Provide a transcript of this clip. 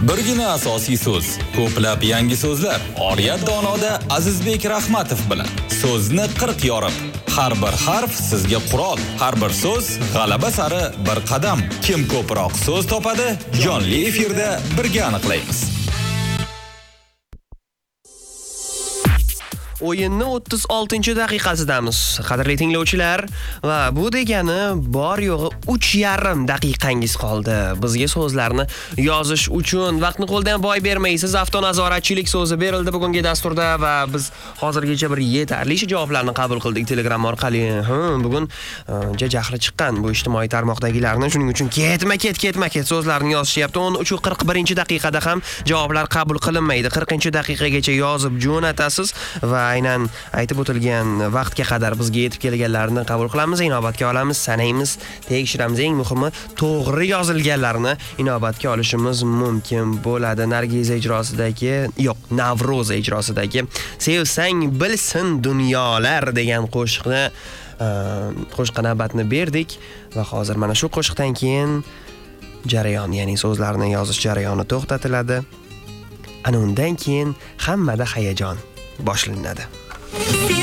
Birgina asosiy so'z, ko'plab yangi so'zlar. Oriyat Donoda Azizbek Rahmatov bilan so'zni 40 yorib. Har bir harf sizga qurol, har bir so'z g'alaba sari bir qadam. Kim ko'proq so'z topadi, jonli efirda birga aniqlaymiz. O'yinni 36-daqiqasidamiz. Qadrli tinglovchilar, va bu degani bor yo'g'i 3,5 daqiqangiz qoldi. Bizga so'zlarni yozish uchun vaqtni qo'ldan boy bermaysiz. Avtonazoratchilik so'zi berildi bugungi dasturda va biz hozirgacha bir yetarlicha javoblarni qabul qildik Telegram orqali. Bugun jahli chiqqan bu ijtimoiy tarmoqdagilarni, shuning uchun ketma-ket so'zlarni yozishyapti. 13:41-daqiqada ham javoblar qabul qilinmaydi. 40-daqiqagacha yozib jo'natasiz va aynan aytib o'tilgan vaqtga qadar bizga yetib kelganlarni qabul qilamiz, inobatga olamiz, sanaymiz, tekshiramiz. Eng muhimi to'g'ri yozilganlarni inobatga olishimiz mumkin bo'ladi. Nargiza ijrosidagi, Navro'z ijrosidagi Sevsang bilsin dunyolar degan qo'shiq navbatni berdik va hozir mana shu qo'shiqdan keyin jarayon, ya'ni so'zlarni yozish jarayoni to'xtatiladi. Ana undan keyin hammada hayajon boshlanadi.